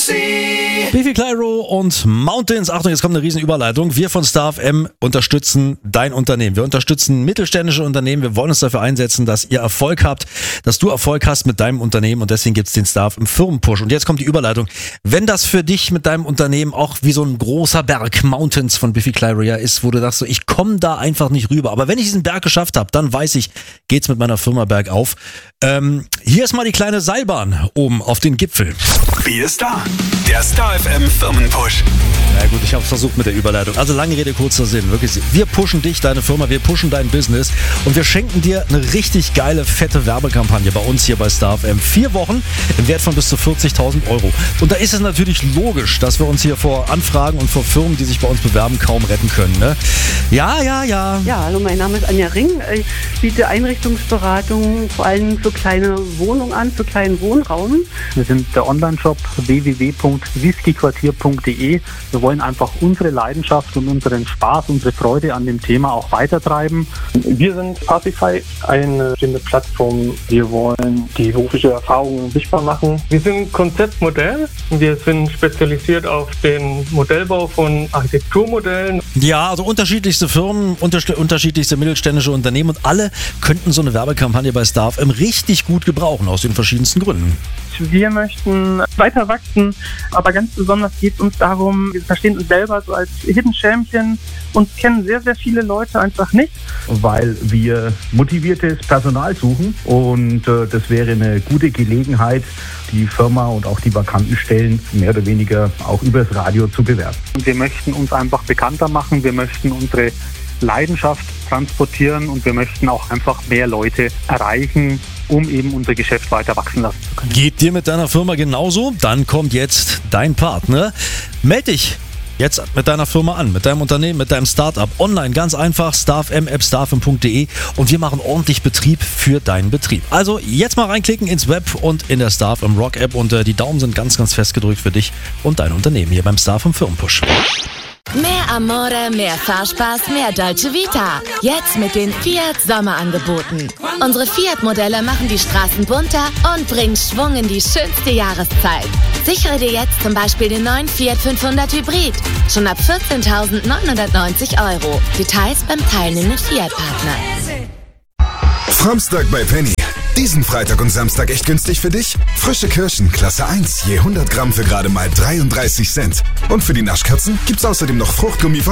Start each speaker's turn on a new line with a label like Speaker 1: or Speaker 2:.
Speaker 1: Biffy Clyro und Mountains. Achtung, jetzt kommt eine riesen Überleitung. Wir von Star FM unterstützen dein Unternehmen. Wir unterstützen mittelständische Unternehmen. Wir wollen uns dafür einsetzen, dass ihr Erfolg habt, dass du Erfolg hast mit deinem Unternehmen, und deswegen gibt's den Star FM Firmenpush. Und jetzt kommt die Überleitung. Wenn das für dich mit deinem Unternehmen auch wie so ein großer Berg, Mountains von Biffy Clyro ist, wo du sagst, so, ich komme da einfach nicht rüber. Aber wenn ich diesen Berg geschafft habe, dann weiß ich, geht's mit meiner Firma bergauf. Hier ist mal die kleine Seilbahn oben auf den Gipfel.
Speaker 2: Wie ist da? Der Star FM Firmenpush.
Speaker 1: Na gut, ich habe es versucht mit der Überleitung. Also lange Rede, kurzer Sinn. Wirklich, wir pushen dich, deine Firma, wir pushen dein Business und wir schenken dir eine richtig geile, fette Werbekampagne bei uns hier bei Star FM. 4 Wochen im Wert von bis zu 40.000 Euro. Und da ist es natürlich logisch, dass wir uns hier vor Anfragen und vor Firmen, die sich bei uns bewerben, kaum retten können. Ne? Ja.
Speaker 3: Ja, hallo, mein Name ist Anja Ring. Ich biete Einrichtungsberatung vor allem für kleine Wohnungen an, für kleinen Wohnraum.
Speaker 4: Wir sind der Online-Shop www.whiskyquartier.de. Wir wollen einfach unsere Leidenschaft und unseren Spaß, unsere Freude an dem Thema auch weitertreiben.
Speaker 5: Wir sind Partify, eine bestimmte Plattform. Wir wollen die berufliche Erfahrung sichtbar machen. Wir sind Konzeptmodell. Wir sind spezialisiert auf den Modellbau von Architekturmodellen.
Speaker 1: Ja, also unterschiedlichste Firmen, unterschiedlichste mittelständische Unternehmen und alle könnten so eine Werbekampagne bei Star FM richtig gut gebrauchen, aus den verschiedensten Gründen.
Speaker 6: Wir möchten weiter wachsen, aber ganz besonders geht es uns darum, wir verstehen uns selber so als Hidden Champion und kennen sehr, sehr viele Leute einfach nicht.
Speaker 7: Weil wir motiviertes Personal suchen und das wäre eine gute Gelegenheit, die Firma und auch die vakanten Stellen mehr oder weniger auch übers Radio zu bewerben.
Speaker 4: Und wir möchten uns einfach bekannter machen, wir möchten unsere Leidenschaft transportieren und wir möchten auch einfach mehr Leute erreichen, um eben unser Geschäft weiter wachsen lassen zu können.
Speaker 1: Geht dir mit deiner Firma genauso? Dann kommt jetzt dein Partner. Meld dich jetzt mit deiner Firma an, mit deinem Unternehmen, mit deinem Startup. Online, ganz einfach, starfm-app starfm.de und wir machen ordentlich Betrieb für deinen Betrieb. Also jetzt mal reinklicken ins Web und in der Star FM Rock App und die Daumen sind ganz, ganz fest gedrückt für dich und dein Unternehmen hier beim Star FM Firmenpush.
Speaker 8: Mehr Amore, mehr Fahrspaß, mehr Dolce Vita. Jetzt mit den Fiat Sommerangeboten. Unsere Fiat-Modelle machen die Straßen bunter und bringen Schwung in die schönste Jahreszeit. Sichere dir jetzt zum Beispiel den neuen Fiat 500 Hybrid. Schon ab 14.990 €. Details beim teilnehmenden Fiat-Partner.
Speaker 2: Samstag bei Penny. Diesen Freitag und Samstag echt günstig für dich? Frische Kirschen, Klasse 1, je 100 Gramm für gerade mal 33 Cent. Und für die Naschkatzen gibt's außerdem noch Fruchtgummi von